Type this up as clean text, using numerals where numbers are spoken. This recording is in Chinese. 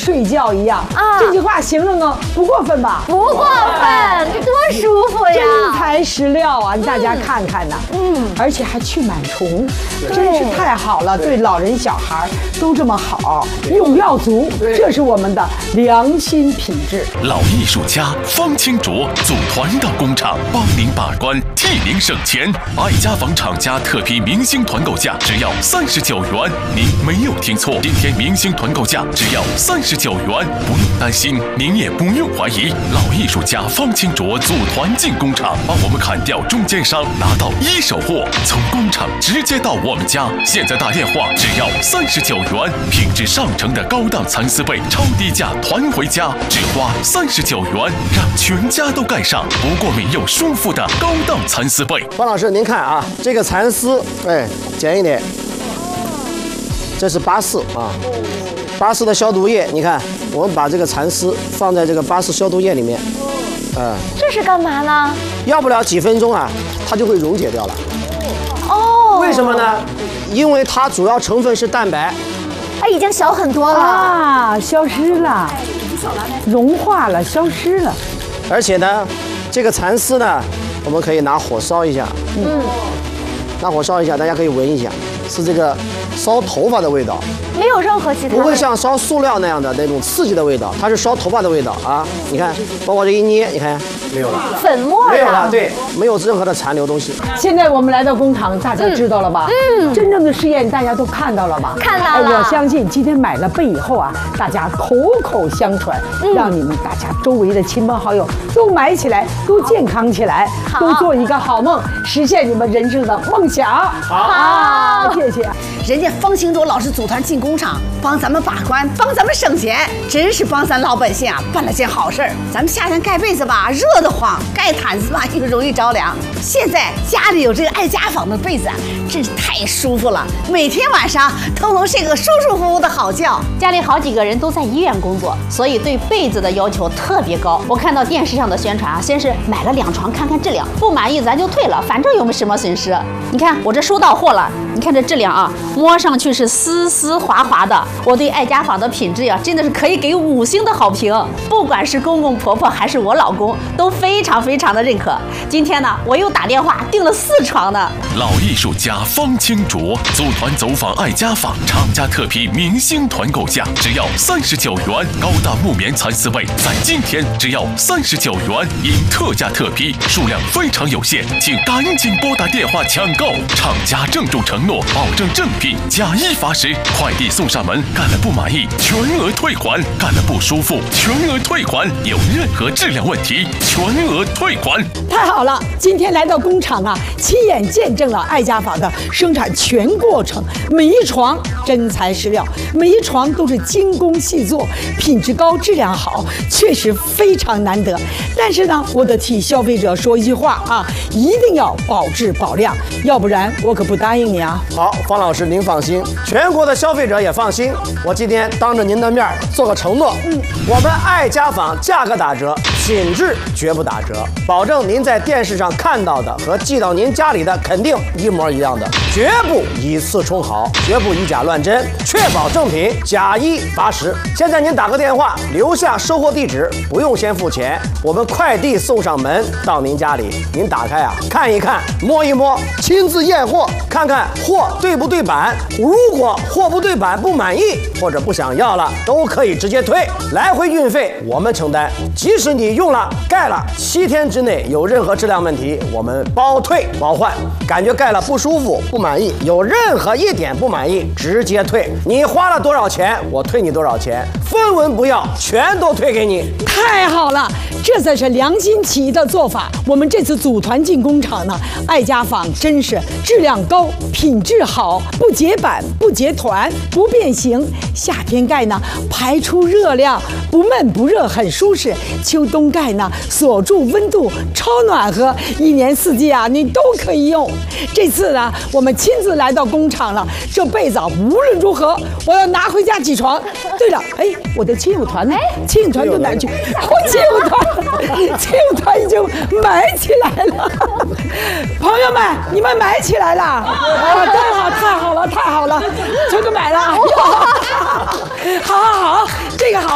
睡觉一样啊！这句话形容呢不过分吧？ 不过分，这多舒服呀！ 真材实料啊！大家看看呐，而且还去螨虫，真是太好了，对老人小孩都这么好，用料足，这是我们的良心品质。 老艺术家方清卓组团到工厂帮您把关，替您省钱。爱家纺厂家特批明星团购价只要39元，您没有听错，今天明星团购价只要39元，不用担心，您也不用怀疑。老艺术家方清卓组团进工厂，帮我们砍掉中间商，拿到一手货，从工厂直接到我们家。现在打电话只要39元，品质上乘的高档蚕丝被，超低价团回家，只花39元，让全家都盖上不过敏又舒服的高档蚕丝被。 方老师，您看啊，这个蚕丝，剪一点，这是巴氏啊，巴氏的消毒液，你看，我们把这个蚕丝放在这个巴氏消毒液里面， 这是干嘛呢？ 要不了几分钟啊，它就会溶解掉了。 哦， 为什么呢？因为它主要成分是蛋白， 它已经小很多了啊，消失了，融化了，消失了。 而且呢，这个蚕丝呢，我们可以拿火烧一下，拿火烧一下，大家可以闻一下，是这个烧头发的味道， 没有任何其他， 不会像烧塑料那样的那种刺激的味道，它是烧头发的味道啊！你看，包括这一捏，你看没有了， 粉末没有了，对，没有任何的残留东西。 现在我们来到工厂，大家知道了吧？真正的试验大家都看到了吧？ 看到了。 我相信今天买了被以后啊，大家口口相传，让你们大家周围的亲朋好友都买起来，都健康起来，都做一个好梦，实现你们人生的梦想。好，谢谢。 人家方清卓老师组团进工厂，帮咱们把关，帮咱们省钱，真是帮咱老百姓啊办了件好事儿。咱们夏天盖被子吧，热得慌；盖毯子吧，又容易着凉。现在家里有这个爱家纺的被子啊，真是太舒服了，每天晚上都能睡个舒舒服服的好觉。 家里好几个人都在医院工作，所以对被子的要求特别高。我看到电视上的宣传啊，先是买了2床看看质量，不满意咱就退了，反正又没什么损失。你看我这收到货了，你看这质量啊，摸上去是丝丝滑滑的。我对爱家纺的品质呀，真的是可以给5星的好评。不管是公公婆婆还是我老公，都非常的认可。今天呢，我又打电话订了4床呢。 老艺术家方清卓组团走访爱家纺，厂家特批明星团购价只要39元，高档木棉蚕丝被在今天只要39元，因特价特批，数量非常有限，请赶紧拨打电话抢购。厂家郑重承诺，保证正品，假一罚10，快递送上门，干了不满意全额退还，干了不舒服全额退还，有任何质量问题全额退还。 太好了，今天来到工厂啊，亲眼见证了爱家纺的生产全过程，每一床真材实料，每一床都是精工细作，品质高，质量好，确实非常难得。但是呢，我得替消费者说一句话啊，一定要保质保量，要不然我可不答应你啊。 好，方老师您放心，全国的消费者也放心。我今天当着您的面做个承诺，我们爱家纺价格打折，品质绝不打折，保证您在电视上看到的和寄到您家里的肯定一模一样的，绝不以次充好，绝不以假乱真，确保正品，假一罚10。现在您打个电话，留下收货地址，不用先付钱，我们快递送上门到您家里，您打开啊，看一看，摸一摸，亲自验货，看看货对不对版。如果货不对版不满意或者不想要了，都可以直接退，来回运费我们承担。即使你用了盖了7天之内有任何质量问题，我们包退包换。感觉盖了不舒服不满意，有任何一点不满意直接退，你花了多少钱我退你多少钱，分文不要，全都退给你。 太好了，这才是良心企业的做法。我们这次组团进工厂呢，爱家纺真是质量高，品质好，不结板不结团不变形，夏天盖呢排出热量，不闷不热很舒适，秋冬盖呢锁住温度超暖和，一年四季啊你都可以用。这次呢我们亲自来到工厂了，这被子无论如何我要拿回家几床。对了，我的亲友团呢？亲友团都哪去？亲友团已经买起来了。朋友们，你们买起来了啊！真好，太好了，太好了，全都买了。好，这个好。